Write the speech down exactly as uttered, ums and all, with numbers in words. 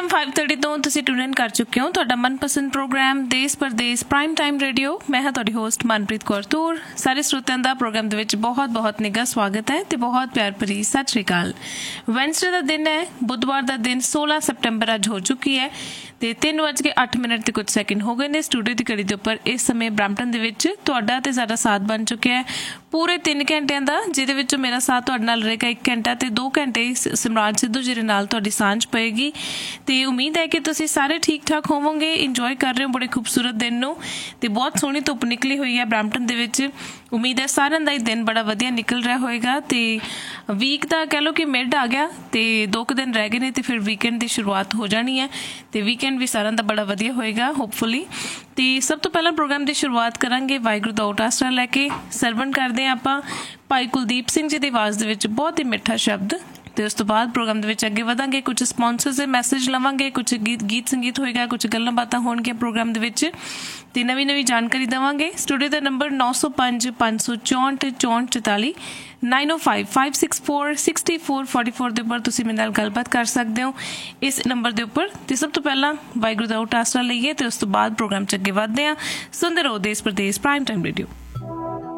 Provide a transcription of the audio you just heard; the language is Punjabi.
एम फाइव थर्टी तो तुसीं ट्यून इन कर चुके हो तुहाडा मनपसंद प्रोग्राम देश परदेश प्राइम टाइम रेडियो। मैं हाँ तुहाडी होस्ट मनप्रीत कौर तूर। सारे श्रोतिਆਂ ਦਾ प्रोग्राम ਦੇ ਵਿੱਚ बहुत बहुत निघा स्वागत है ਤੇ बहुत प्यार भरी सत श्री अकाल। वैनसडे ਦਾ दिन है, बुधवार ਦਾ दिन सोलह सप्टैंबर ਅੱਜ ਹੋ ਚੁੱਕੀ है ਤੇ तीन ਵਜ ਕੇ ਅੱਠ ਮਿੰਟ ਤੇ ਕੁਝ ਸੈਕਿੰਡ ਹੋ ਗਏ ਨੇ ਸਟੂਡੀਓ ਦੀ ਘੜੀ ਦੇ ਉੱਪਰ। ਇਸ ਸਮੇਂ ਬ੍ਰੈਂਪਟਨ ਦੇ ਵਿੱਚ ਤੁਹਾਡਾ ਤੇ ਸਾਡਾ ਸਾਥ ਬਣ ਚੁੱਕਿਆ ਹੈ ਪੂਰੇ ਤਿੰਨ ਘੰਟਿਆਂ ਦਾ, ਜਿਹਦੇ ਵਿੱਚੋਂ ਮੇਰਾ ਸਾਥ ਤੁਹਾਡੇ ਨਾਲ ਰਹੇਗਾ ਇੱਕ ਘੰਟਾ ਤੇ ਦੋ ਘੰਟੇ ਸਿਮਰਾਜ ਸਿੱਧੂ ਜੀ ਦੇ ਨਾਲ ਤੁਹਾਡੀ ਸਾਂਝ ਪਏਗੀ। ਤੇ ਉਮੀਦ ਹੈ ਕਿ ਤੁਸੀਂ ਸਾਰੇ ਠੀਕ ਠਾਕ ਹੋਵੋਗੇ, ਇੰਜੋਏ ਕਰ ਰਹੇ ਹੋ ਬੜੇ ਖੂਬਸੂਰਤ ਦਿਨ ਨੂੰ ਤੇ ਬਹੁਤ ਸੋਹਣੀ ਧੁੱਪ ਨਿਕਲੀ ਹੋਈ ਹੈ ਬ੍ਰੈਂਪਟਨ ਦੇ ਵਿੱਚ। ਉਮੀਦ ਹੈ ਸਾਰਿਆਂ ਦਾ ਹੀ ਦਿਨ ਬੜਾ ਵਧੀਆ ਨਿਕਲ ਰਿਹਾ ਹੋਏਗਾ ਤੇ ਵੀਕ ਦਾ ਕਹਿ ਲਓ ਕਿ ਮਿਡ ਆ ਗਿਆ ਤੇ ਦੋ ਕੁ ਦਿਨ ਰਹਿ ਗਏ ਨੇ ਤੇ ਫਿਰ ਵੀਕਐਂਡ ਦੀ ਸ਼ੁਰੂਆਤ ਹੋ ਜਾਣੀ ਹੈ ਤੇ ਵੀਕਐਂਡ ਵੀ ਸਾਰਿਆਂ ਦਾ ਬੜਾ ਵਧੀਆ ਹੋਏਗਾ ਹੋਪਫੁਲੀ। ਤੇ ਸਭ ਤੋਂ ਪਹਿਲਾਂ ਪ੍ਰੋਗਰਾਮ ਦੀ ਸ਼ੁਰੂਆਤ ਕਰਾਂਗੇ ਵਾਹਿਗੁਰੂ ਦਾ ਓਟ ਆਸਰਾ ਲੈ ਕੇ। ਸਰਵਣ ਕਰਦੇ ਹਾਂ ਆਪਾਂ ਭਾਈ ਕੁਲਦੀਪ ਸਿੰਘ ਜੀ ਦੀ ਆਵਾਜ਼ ਦੇ ਵਿੱਚ ਬਹੁਤ ਹੀ ਮਿੱਠਾ ਸ਼ਬਦ ਤੇ ਉਸ ਤੋਂ ਬਾਅਦ ਪ੍ਰੋਗਰਾਮ ਦੇ ਵਿੱਚ ਅੱਗੇ ਵਧਾਂਗੇ, ਕੁਝ ਸਪੌਂਸਰਸ ਦੇ ਮੈਸੇਜ ਲਵਾਂਗੇ, ਕੁਝ ਗੀਤ ਗੀਤ ਸੰਗੀਤ ਹੋਏਗਾ, ਕੁਝ ਗੱਲਾਂ ਬਾਤਾਂ ਹੋਣਗੀਆਂ ਪ੍ਰੋਗਰਾਮ ਦੇ ਵਿੱਚ ਤੇ ਨਵੀਂ ਨਵੀਂ ਜਾਣਕਾਰੀ ਦੇਵਾਂਗੇ। ਸਟੂਡੀਓ ਦਾ ਨੰਬਰ ਨੌ ਸੌ ਪੰਜ ਪੰਜ ਸੌ ਚੌਂਹਠ ਚੌਂਹਠ ਚੁਤਾਲੀ ਨਾਈਨ ਓ five five six four sixty four forty four ਦੇ ਉੱਪਰ ਤੁਸੀਂ ਮੇਰੇ ਨਾਲ ਗੱਲਬਾਤ ਕਰ ਸਕਦੇ ਹੋ ਇਸ ਨੰਬਰ ਦੇ ਉੱਪਰ। ਤੇ ਸਭ ਤੋਂ ਪਹਿਲਾਂ ਵਾਹਿਗੁਰੂ ਦਾ ਓਟ ਆਸਰਾ ਲਈਏ ਤੇ ਉਸ ਤੋਂ ਬਾਅਦ ਪ੍ਰੋਗਰਾਮ 'ਚ ਅੱਗੇ ਵੱਧਦੇ ਹਾਂ। ਸੁਣਦੇ ਰਹੋ ਦੇਸ਼ ਪ੍ਰਦੇਸ਼ ਪ੍ਰਾਈਮ ਟਾਈਮ ਰੇਡੀਓ।